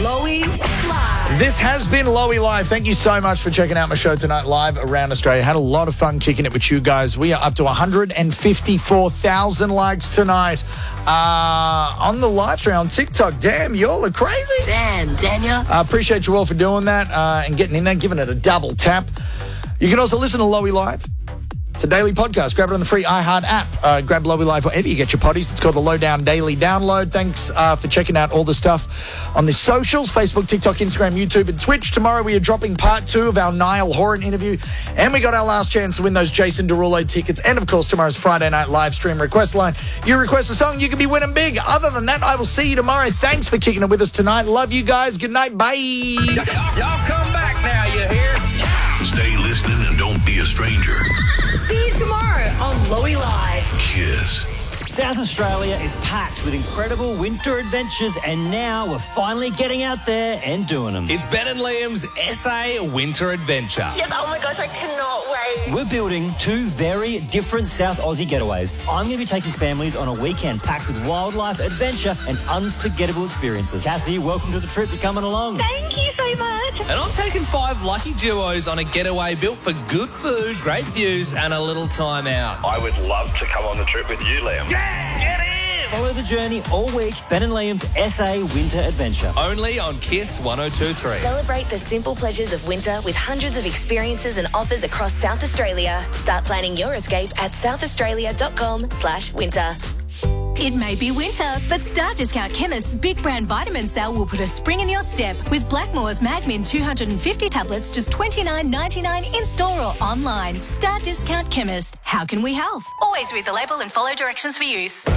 Lowy Live. This has been Lowy Live. Thank you so much for checking out my show tonight live around Australia. Had a lot of fun kicking it with you guys. We are up to 154,000 likes tonight on the live stream on TikTok. Damn, y'all are crazy. Damn, Daniel. I appreciate you all for doing that and getting in there, giving it a double tap. You can also listen to Lowy Live. It's a daily podcast. Grab it on the free iHeart app. Grab Lowy Live wherever you get your potties. It's called the Lowdown Daily Download. Thanks for checking out all the stuff on the socials, Facebook, TikTok, Instagram, YouTube, and Twitch. Tomorrow we are dropping part 2 of our Niall Horan interview. And we got our last chance to win those Jason Derulo tickets. And, of course, tomorrow's Friday night live stream request line. You request a song, you can be winning big. Other than that, I will see you tomorrow. Thanks for kicking it with us tonight. Love you guys. Good night. Bye. Y'all come back now, you hear? Stay listening and don't be a stranger. See you tomorrow on Lowy Live. Kiss. South Australia is packed with incredible winter adventures, and now we're finally getting out there and doing them. It's Ben and Liam's SA Winter Adventure. Yes, oh my gosh, I cannot wait. We're building 2 very different South Aussie getaways. I'm going to be taking families on a weekend packed with wildlife, adventure, and unforgettable experiences. Cassie, welcome to the trip. You're coming along. Thank you so much. And I'm taking 5 lucky duos on a getaway built for good food, great views, and a little time out. I would love to come on the trip with you, Liam. Yeah, get in! Follow the journey all week. Ben and Liam's SA Winter Adventure. Only on Kiss 102.3. Celebrate the simple pleasures of winter with hundreds of experiences and offers across South Australia. Start planning your escape at southaustralia.com/winter. It may be winter, but Star Discount Chemist's Big Brand Vitamin Sale will put a spring in your step with Blackmore's Magmin 250 tablets just $29.99 in store or online. Star Discount Chemist. How can we help? Always read the label and follow directions for use.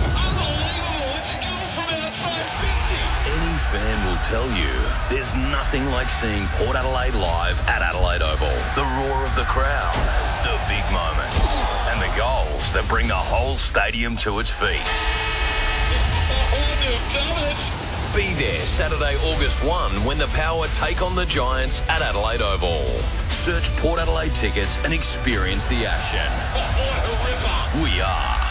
Any fan will tell you there's nothing like seeing Port Adelaide live at Adelaide Oval. The roar of the crowd, the big moments, and the goals that bring the whole stadium to its feet. Be there Saturday, August 1 when the Power take on the Giants at Adelaide Oval. Search Port Adelaide tickets and experience the action. We are